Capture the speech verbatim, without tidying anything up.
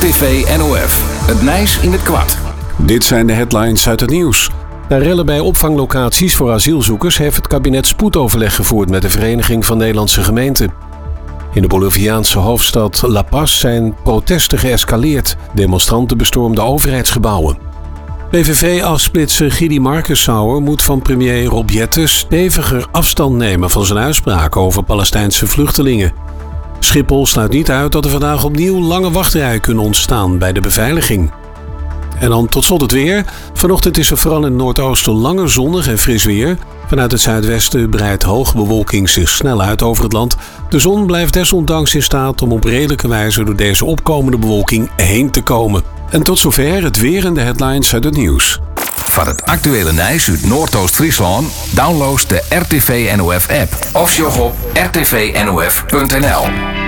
R T V N O F. Het Nijs in het kwart. Dit zijn de headlines uit het nieuws. Na rellen bij opvanglocaties voor asielzoekers heeft het kabinet spoedoverleg gevoerd met de Vereniging van Nederlandse Gemeenten. In de Boliviaanse hoofdstad La Paz zijn protesten geëscaleerd. Demonstranten bestormden overheidsgebouwen. P V V-afsplitser Gidi Markensauer moet van premier Rob Jetten steviger afstand nemen van zijn uitspraken over Palestijnse vluchtelingen. Schiphol sluit niet uit dat er vandaag opnieuw lange wachtrijen kunnen ontstaan bij de beveiliging. En dan tot slot het weer. Vanochtend is er vooral in het noordoosten langer zonnig en fris weer. Vanuit het zuidwesten breidt hoge bewolking zich snel uit over het land. De zon blijft desondanks in staat om op redelijke wijze door deze opkomende bewolking heen te komen. En tot zover het weer en de headlines uit het nieuws. Van het actuele Nijs uit Noordoost-Friesland download de R T V N O F app of sjog op r t v n o f punt n l.